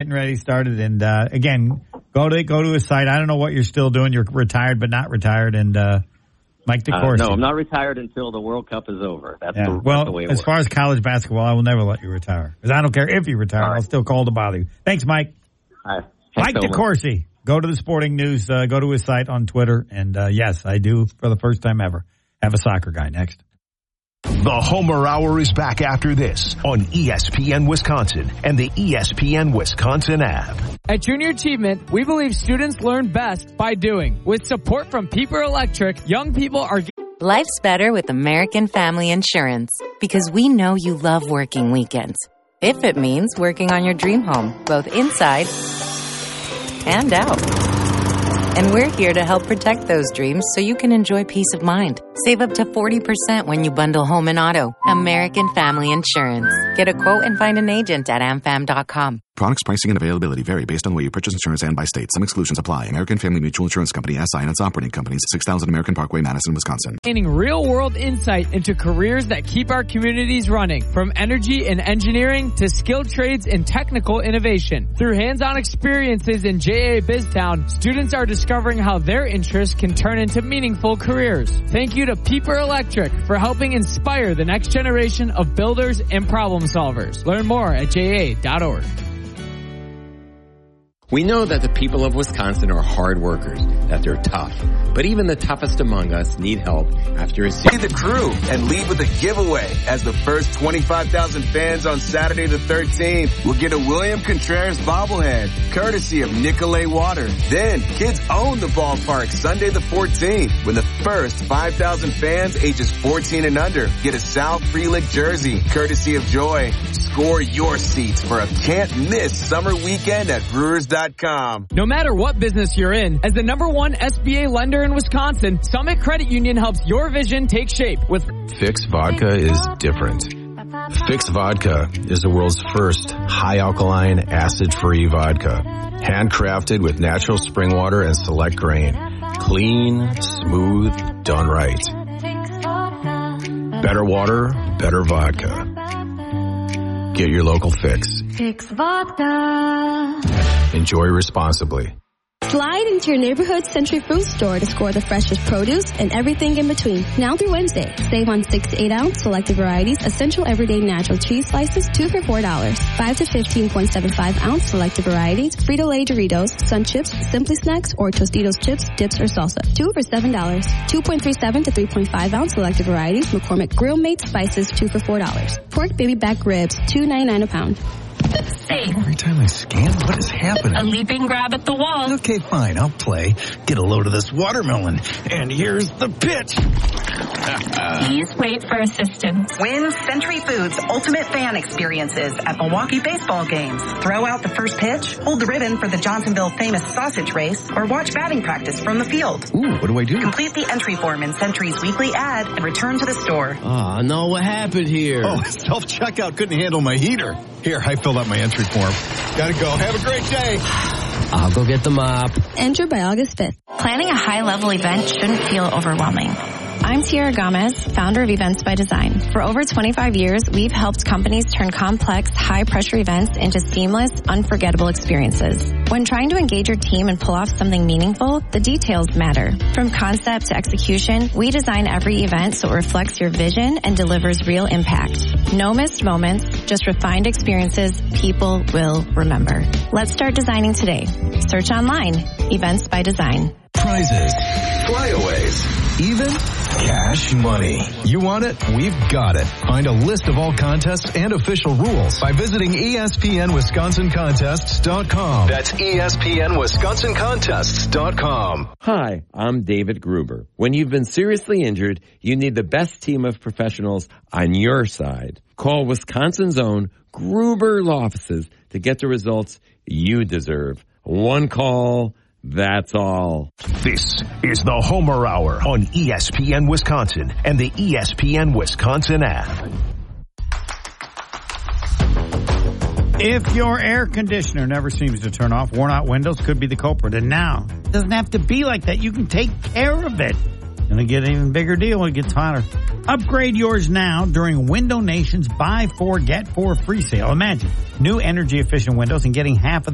getting ready started. And again, go to his site. I don't know what you're still doing. You're retired but not retired. And Mike DeCourcy. No, I'm not retired until the World Cup is over. That's the way it works. As far as college basketball, I will never let you retire. Because I don't care if you retire. Right. I'll still call to bother you. Thanks, Mike. All right. Mike DeCourcy. Go to the Sporting News. Go to his site on Twitter. And, yes, I do, for the first time ever, have a soccer guy next. The Homer Hour is back after this on ESPN Wisconsin and the ESPN Wisconsin app. At Junior Achievement, we believe students learn best by doing. With support from Pieper Electric, young people are... Life's better with American Family Insurance because we know you love working weekends. If it means working on your dream home, both inside and out. And we're here to help protect those dreams so you can enjoy peace of mind. Save up to 40% when you bundle home and auto. American Family Insurance. Get a quote and find an agent at amfam.com. Products, pricing, and availability vary based on where you purchase insurance and by state. Some exclusions apply. American Family Mutual Insurance Company, SI, and its operating companies, 6000 American Parkway, Madison, Wisconsin. Gaining real-world insight into careers that keep our communities running. From energy and engineering to skilled trades and technical innovation. Through hands-on experiences in JA BizTown, students are discovering how their interests can turn into meaningful careers. Thank you to Pieper Electric for helping inspire the next generation of builders and problem solvers. Learn more at JA.org. We know that the people of Wisconsin are hard workers, that they're tough. But even the toughest among us need help after a season. Be the crew and lead with a giveaway as the first 25,000 fans on Saturday the 13th will get a William Contreras bobblehead, courtesy of Nicolay Water. Then, kids own the ballpark Sunday the 14th when the first 5,000 fans ages 14 and under get a Sal Frelick jersey, courtesy of Joy. Score your seats for a can't-miss summer weekend at Brewers.com. No matter what business you're in, as the #1 SBA lender in Wisconsin, Summit Credit Union helps your vision take shape with Fix Vodka is different. Fix Vodka is the world's first high alkaline, acid-free vodka. Handcrafted with natural spring water and select grain. Clean, smooth, done right. Better water, better vodka. Get your local Fix. Fix Vodka. Enjoy responsibly. Slide into your neighborhood Century Fruit Store to score the freshest produce and everything in between. Now through Wednesday, save on 6 to 8 ounce selected varieties, essential everyday natural cheese slices, 2 for $4. 5 to 15.75 ounce selected varieties, Frito-Lay Doritos, Sun Chips, Simply Snacks, or Tostitos chips, dips, or salsa, 2 for $7. 2.37 to 3.5 ounce selected varieties, McCormick Grill Made Spices, 2 for $4. Pork baby back ribs, $2.99 a pound. Safe. Every time I scan, what is happening? A leaping grab at the wall. Okay, fine, I'll play. Get a load of this watermelon. And here's the pitch. Please wait for assistance. Win Century Foods Ultimate Fan Experiences at Milwaukee baseball games. Throw out the first pitch, hold the ribbon for the Johnsonville famous sausage race, or watch batting practice from the field. Ooh, what do I do? Complete the entry form in Century's weekly ad and return to the store. Oh, no, what happened here? Oh, self-checkout couldn't handle my heater. Here, I filled out my entry form. Gotta go. Have a great day. I'll go get the mop. Enter by August 5th. Planning a high-level event shouldn't feel overwhelming. I'm Tiara Gomez, founder of Events by Design. For over 25 years, we've helped companies turn complex, high-pressure events into seamless, unforgettable experiences. When trying to engage your team and pull off something meaningful, the details matter. From concept to execution, we design every event so it reflects your vision and delivers real impact. No missed moments, just refined experiences people will remember. Let's start designing today. Search online, Events by Design. Prizes, flyaways, even cash money. You want it? We've got it. Find a list of all contests and official rules by visiting ESPNWisconsinContests.com. That's ESPNWisconsinContests.com. Hi, I'm David Gruber. When you've been seriously injured, you need the best team of professionals on your side. Call Wisconsin's own Gruber Law Offices to get the results you deserve. One call, that's all. This is the Homer Hour on ESPN Wisconsin and the ESPN Wisconsin app. If your air conditioner never seems to turn off, worn out windows could be the culprit. And now, it doesn't have to be like that. You can take care of it. Going to get an even bigger deal when it gets hotter. Upgrade yours now during Window Nation's Buy 4, Get 4 free sale. Imagine new energy efficient windows and getting half of the